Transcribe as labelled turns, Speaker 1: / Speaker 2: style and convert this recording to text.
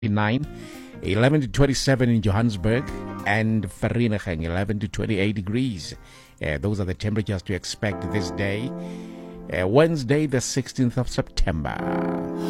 Speaker 1: 9, 11 to 27 in Johannesburg, and Vereeniging, 11 to 28 degrees. Those are the temperatures to expect this day, Wednesday, the 16th of September.